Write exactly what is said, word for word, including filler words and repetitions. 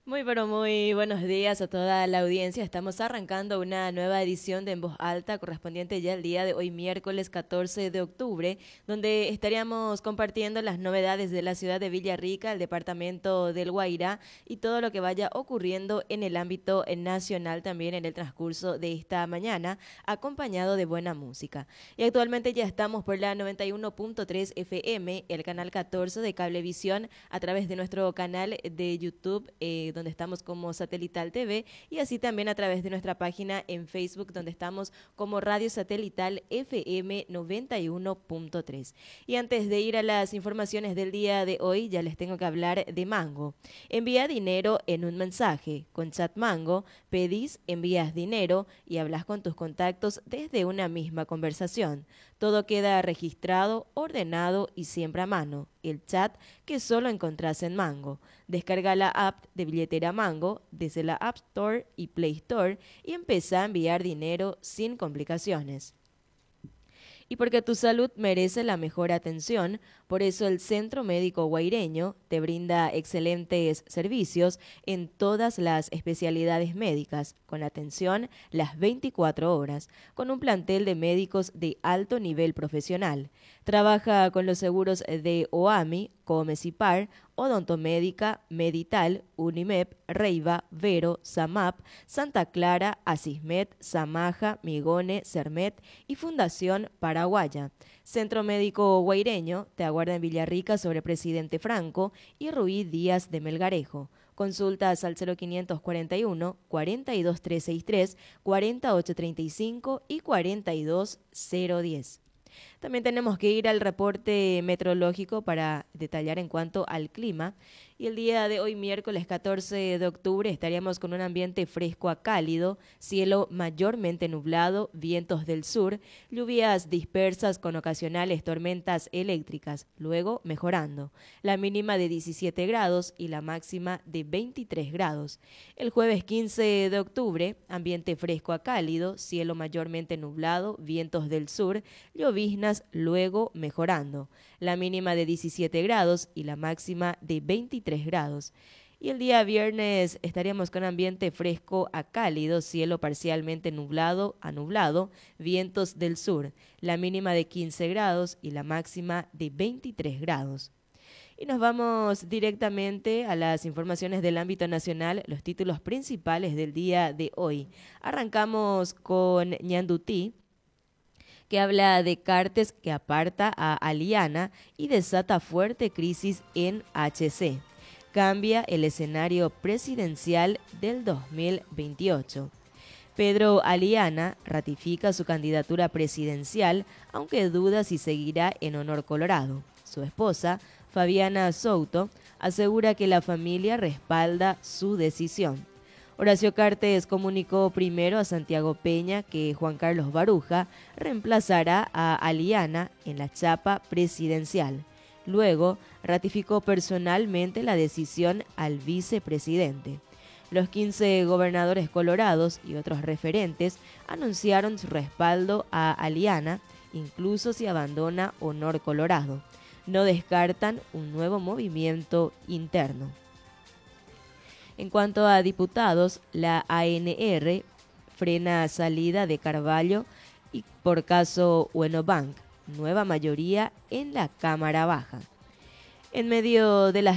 Muy, pero muy buenos días a toda la audiencia. Estamos arrancando una nueva edición de En Voz Alta, correspondiente ya al día de hoy, miércoles catorce de octubre, donde estaríamos compartiendo las novedades de la ciudad de Villarrica, el departamento del Guairá y todo lo que vaya ocurriendo en el ámbito nacional también en el transcurso de esta mañana, acompañado de buena música. Y actualmente ya estamos por la noventa y uno punto tres F M, el canal catorce de Cablevisión, a través de nuestro canal de YouTube, eh, donde estamos como Satelital T V, y así también a través de nuestra página en Facebook, donde estamos como Radio Satelital F M noventa y uno punto tres. Y antes de ir a las informaciones del día de hoy, ya les tengo que hablar de Mango. Envía dinero en un mensaje. Con Chat Mango, pedís, envías dinero y hablas con tus contactos desde una misma conversación. Todo queda registrado, ordenado y siempre a mano. El chat que solo encontrás en Mango. Descarga la app de billetera Mango desde la App Store y Play Store y empieza a enviar dinero sin complicaciones. Y porque tu salud merece la mejor atención, por eso el Centro Médico Guaireño te brinda excelentes servicios en todas las especialidades médicas, con atención las veinticuatro horas, con un plantel de médicos de alto nivel profesional. Trabaja con los seguros de OAMI, Comesipar, Odontomédica, Medital, Unimep, Reiva, Vero, Samap, Santa Clara, Asismed, Samaja, Migone, Cermet y Fundación Paraguaya. Centro Médico Guaireño te aguarda en Villarrica sobre Presidente Franco y Ruiz Díaz de Melgarejo. Consultas al cero quinientos cuarenta y uno, cuarenta y dos trescientos sesenta y tres, cuarenta y ocho treinta y cinco y cuarenta y dos cero diez. También tenemos que ir al reporte meteorológico para detallar en cuanto al clima. Y el día de hoy, miércoles catorce de octubre, estaríamos con un ambiente fresco a cálido, cielo mayormente nublado, vientos del sur, lluvias dispersas con ocasionales tormentas eléctricas, luego mejorando. La mínima de diecisiete grados y la máxima de veintitrés grados. El jueves quince de octubre, ambiente fresco a cálido, cielo mayormente nublado, vientos del sur, lloviznas, luego mejorando. La mínima de diecisiete grados y la máxima de veintitrés grados. Y el día viernes estaríamos con ambiente fresco a cálido, cielo parcialmente nublado a nublado, vientos del sur. La mínima de quince grados y la máxima de veintitrés grados. Y nos vamos directamente a las informaciones del ámbito nacional, los títulos principales del día de hoy. Arrancamos con Ñandutí, que habla de Cartes que aparta a Aliana y desata fuerte crisis en H C. Cambia el escenario presidencial del dos mil veintiocho. Pedro Aliana ratifica su candidatura presidencial, aunque duda si seguirá en Honor Colorado. Su esposa, Fabiana Souto, asegura que la familia respalda su decisión. Horacio Cartes comunicó primero a Santiago Peña que Juan Carlos Baruja reemplazará a Aliana en la chapa presidencial. Luego ratificó personalmente la decisión al vicepresidente. Los quince gobernadores colorados y otros referentes anunciaron su respaldo a Aliana, incluso si abandona Honor Colorado. No descartan un nuevo movimiento interno. En cuanto a diputados, la A N R frena salida de Carvalho y por caso Uenobank, nueva mayoría en la Cámara Baja. En medio de las